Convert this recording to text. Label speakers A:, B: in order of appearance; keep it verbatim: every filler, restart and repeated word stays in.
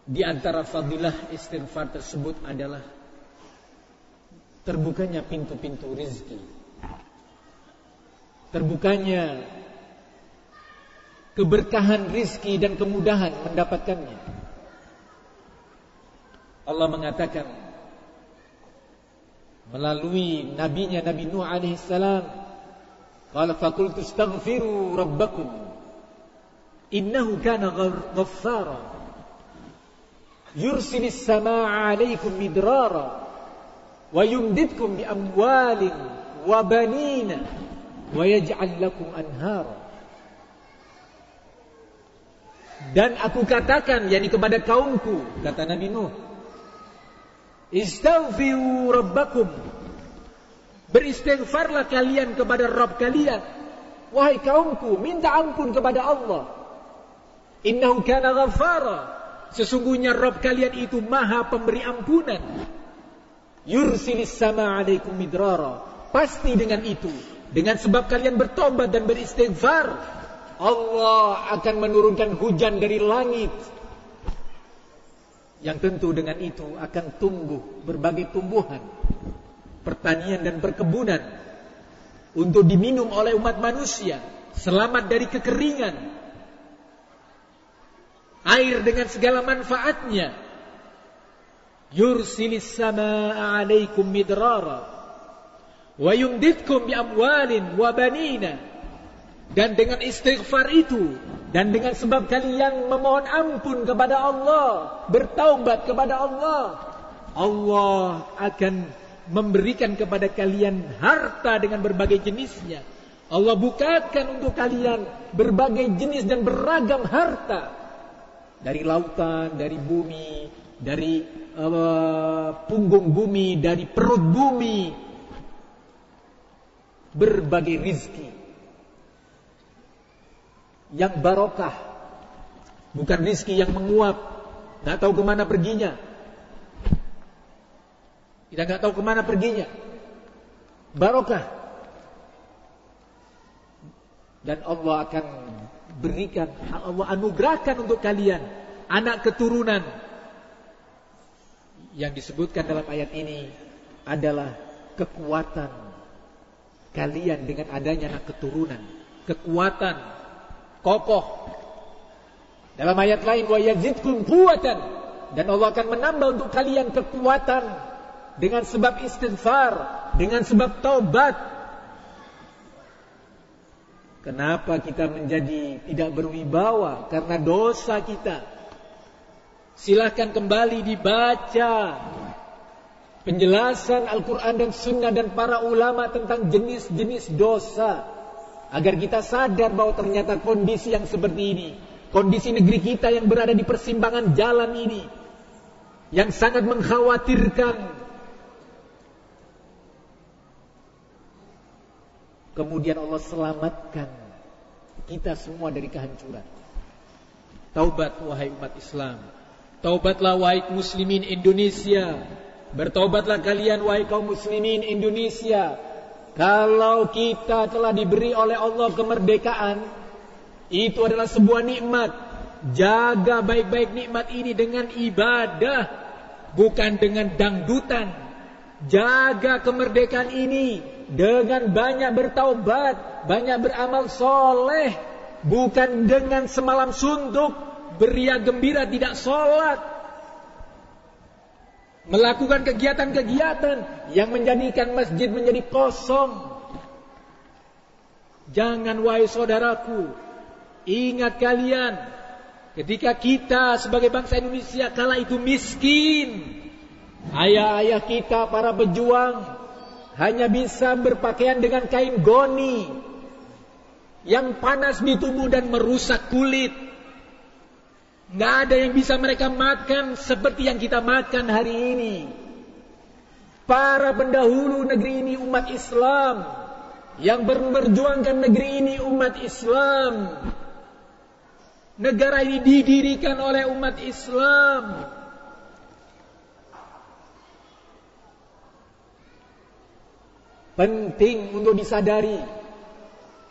A: Di antara fadilah istighfar tersebut adalah terbukanya pintu-pintu rizki, terbukanya keberkahan rizki dan kemudahan mendapatkannya. Allah mengatakan melalui nabinya Nabi Nuh alaihi salam, qala faqultu astaghfiru rabbakum innahu kana ghaffara yursilis samaa'a 'alaikum midrara wa yumdidkum bi amwalin wa banina wa yaj'al lakum anhara. Dan aku katakan, yakni kepada kaumku, kata Nabi Nuh, istaghfiru rabbakum, beristighfarlah kalian kepada Rabb kalian. Wahai kaumku, minta ampun kepada Allah. Innahu kana ghaffara, sesungguhnya Rabb kalian itu maha pemberi ampunan. Yursilis sama alaikum midrara, pasti dengan itu, dengan sebab kalian bertobat dan beristighfar, Allah akan menurunkan hujan dari langit, yang tentu dengan itu akan tumbuh berbagai tumbuhan, pertanian dan perkebunan untuk diminum oleh umat manusia, selamat dari kekeringan. Air dengan segala manfaatnya. Yursilis samaa'a 'alaikum midrara wa yumdidkum bi amwalin wa banina. Dan dengan istighfar itu, dan dengan sebab kalian memohon ampun kepada Allah, bertaubat kepada Allah, Allah akan memberikan kepada kalian harta dengan berbagai jenisnya. Allah bukakan untuk kalian berbagai jenis dan beragam harta, dari lautan, dari bumi, dari uh, punggung bumi, dari perut bumi, berbagai rizki yang barokah, bukan rizki yang menguap, nggak tahu kemana perginya. Kita nggak tahu kemana perginya. Barokah. Dan Allah akan berikan, Allah anugerahkan untuk kalian anak keturunan. Yang disebutkan dalam ayat ini adalah kekuatan kalian dengan adanya anak keturunan. Kekuatan kokoh. Dalam ayat lain, wa yazidkum quwwatan, dan Allah akan menambah untuk kalian kekuatan dengan sebab istighfar, dengan sebab taubat. Kenapa kita menjadi tidak berwibawa? Karena dosa kita. Silahkan kembali dibaca penjelasan Al-Quran dan Sunnah dan para ulama tentang jenis-jenis dosa, agar kita sadar bahwa ternyata kondisi yang seperti ini, kondisi negeri kita yang berada di persimpangan jalan ini, yang sangat mengkhawatirkan. Kemudian Allah selamatkan kita semua dari kehancuran. Taubat wahai umat Islam. Taubatlah wahai muslimin Indonesia. Bertaubatlah kalian wahai kaum muslimin Indonesia. Kalau kita telah diberi oleh Allah kemerdekaan, itu adalah sebuah nikmat. Jaga baik-baik nikmat ini dengan ibadah, bukan dengan dangdutan. Jaga kemerdekaan ini dengan banyak bertaubat, banyak beramal soleh, bukan dengan semalam suntuk, beria gembira tidak sholat, melakukan kegiatan-kegiatan yang menjadikan masjid menjadi kosong. Jangan wahai saudaraku, ingat kalian, ketika kita sebagai bangsa Indonesia kala itu miskin, ayah-ayah kita para pejuang hanya bisa berpakaian dengan kain goni yang panas di tubuh dan merusak kulit. Nggak ada yang bisa mereka makan seperti yang kita makan hari ini. Para pendahulu negeri ini umat Islam, yang berjuangkan negeri ini umat Islam. Negara ini didirikan oleh umat Islam. Penting untuk disadari